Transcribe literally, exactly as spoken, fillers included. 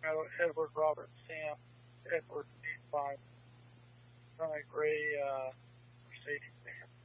Edward Robert Sam Edward eight five. On a gray uh, Mercedes van.